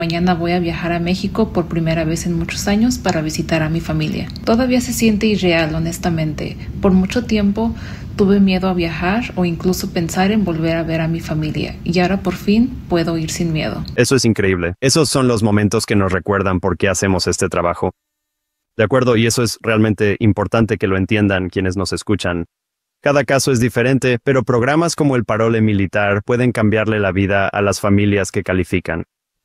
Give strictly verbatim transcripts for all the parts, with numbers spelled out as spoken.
Mañana voy a viajar a México por primera vez en muchos años para visitar a mi familia. Todavía se siente irreal, honestamente. Por mucho tiempo tuve miedo a viajar o incluso pensar en volver a ver a mi familia. Y ahora por fin puedo ir sin miedo. Eso es increíble. Esos son los momentos que nos recuerdan por qué hacemos este trabajo. De acuerdo, y eso es realmente importante que lo entiendan quienes nos escuchan. Cada caso es diferente, pero programas como el Parole Militar pueden cambiarle la vida a las familias que califican.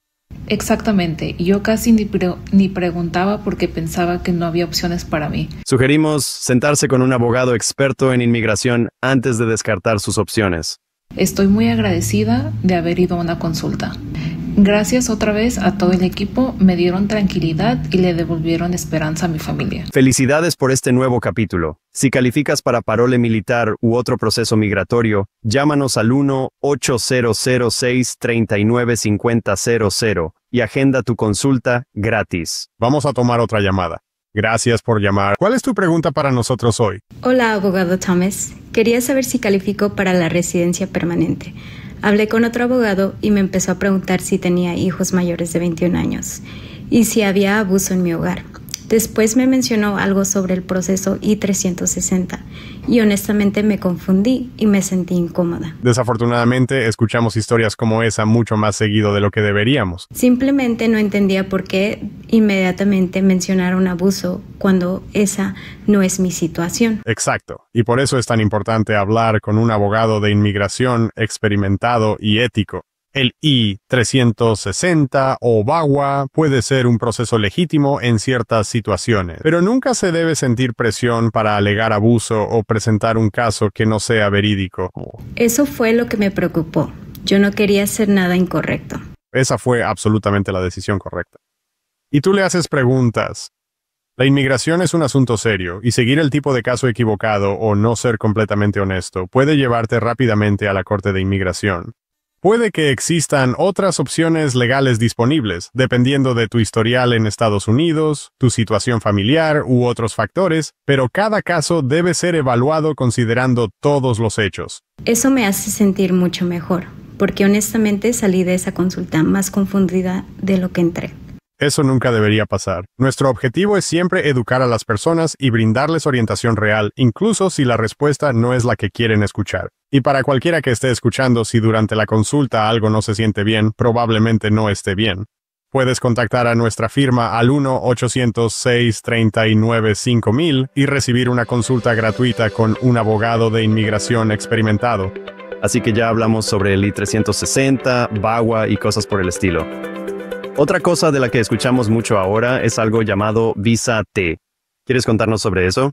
Exactamente. Yo casi ni, pre ni preguntaba porque pensaba que no había opciones para mí. Sugerimos sentarse con un abogado experto en inmigración antes de descartar sus opciones. Estoy muy agradecida de haber ido a una consulta. Gracias otra vez a todo el equipo, me dieron tranquilidad y le devolvieron esperanza a mi familia. Felicidades por este nuevo capítulo. Si calificas para parole militar u otro proceso migratorio, llámanos al uno ocho cero cero seis tres nueve cinco cero cero cero y agenda tu consulta gratis. Vamos a tomar otra llamada. Gracias por llamar. ¿Cuál es tu pregunta para nosotros hoy? Hola, abogado Thomas. Quería saber si califico para la residencia permanente. Hablé con otro abogado y me empezó a preguntar si tenía hijos mayores de veintiún años y si había abuso en mi hogar. Después me mencionó algo sobre el proceso I trescientos sesenta y honestamente me confundí y me sentí incómoda. Desafortunadamente, escuchamos historias como esa mucho más seguido de lo que deberíamos. Simplemente no entendía por qué inmediatamente mencionaron abuso cuando esa no es mi situación. Exacto. Y por eso es tan importante hablar con un abogado de inmigración experimentado y ético. El I trescientos sesenta o VAWA puede ser un proceso legítimo en ciertas situaciones, pero nunca se debe sentir presión para alegar abuso o presentar un caso que no sea verídico. Eso fue lo que me preocupó. Yo no quería hacer nada incorrecto. Esa fue absolutamente la decisión correcta. Y tú le haces preguntas. La inmigración es un asunto serio, y seguir el tipo de caso equivocado o no ser completamente honesto puede llevarte rápidamente a la Corte de Inmigración. Puede que existan otras opciones legales disponibles, dependiendo de tu historial en Estados Unidos, tu situación familiar u otros factores, pero cada caso debe ser evaluado considerando todos los hechos. Eso me hace sentir mucho mejor, porque honestamente salí de esa consulta más confundida de lo que entré. Eso nunca debería pasar. Nuestro objetivo es siempre educar a las personas y brindarles orientación real, incluso si la respuesta no es la que quieren escuchar. Y para cualquiera que esté escuchando, si durante la consulta algo no se siente bien, probablemente no esté bien. Puedes contactar a nuestra firma al uno ocho cero cero seis tres nueve cinco mil y recibir una consulta gratuita con un abogado de inmigración experimentado. Así que ya hablamos sobre el I trescientos sesenta, VAWA y cosas por el estilo. Otra cosa de la que escuchamos mucho ahora es algo llamado visa T. ¿Quieres contarnos sobre eso?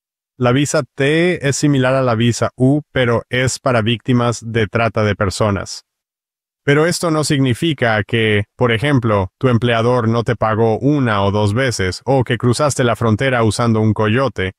La visa T es similar a la visa U, pero es para víctimas de trata de personas. Pero esto no significa que, por ejemplo, tu empleador no te pagó una o dos veces, o que cruzaste la frontera usando un coyote.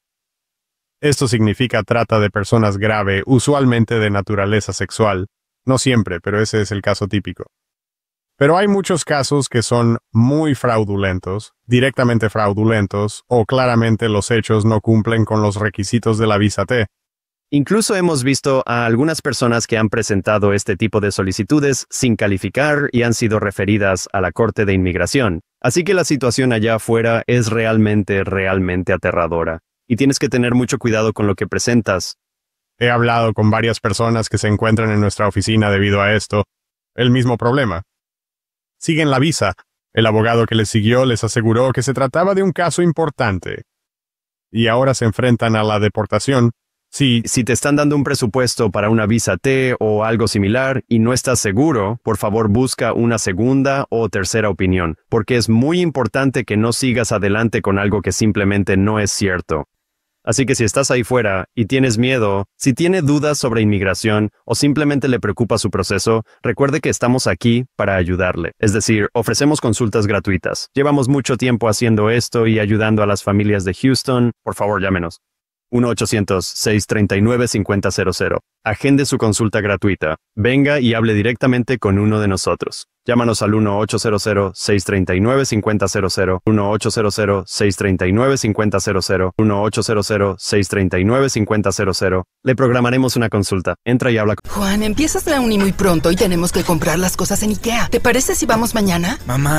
Esto significa trata de personas grave, usualmente de naturaleza sexual. No siempre, pero ese es el caso típico. Pero hay muchos casos que son muy fraudulentos, directamente fraudulentos, o claramente los hechos no cumplen con los requisitos de la visa T. Incluso hemos visto a algunas personas que han presentado este tipo de solicitudes sin calificar y han sido referidas a la Corte de Inmigración. Así que la situación allá afuera es realmente, realmente aterradora. Y tienes que tener mucho cuidado con lo que presentas. He hablado con varias personas que se encuentran en nuestra oficina debido a esto. El mismo problema. Siguen la visa. El abogado que les siguió les aseguró que se trataba de un caso importante. Y ahora se enfrentan a la deportación. Sí, si te están dando un presupuesto para una visa T o algo similar y no estás seguro, por favor busca una segunda o tercera opinión, porque es muy importante que no sigas adelante con algo que simplemente no es cierto. Así que si estás ahí fuera y tienes miedo, si tiene dudas sobre inmigración o simplemente le preocupa su proceso, recuerde que estamos aquí para ayudarle. Es decir, ofrecemos consultas gratuitas. Llevamos mucho tiempo haciendo esto y ayudando a las familias de Houston. Por favor, llámenos. uno ochocientos, seiscientos treinta y nueve, cincuenta cero cero. Agende su consulta gratuita. Venga y hable directamente con uno de nosotros. Llámanos al uno ochocientos, seiscientos treinta y nueve, cincuenta cero cero, uno ochocientos, seiscientos treinta y nueve, cincuenta cero cero, uno ochocientos, seiscientos treinta y nueve, cincuenta cero cero. Le programaremos una consulta. Entra y habla con... Juan, empiezas la uni muy pronto y tenemos que comprar las cosas en IKEA. ¿Te parece si vamos mañana? Mamá.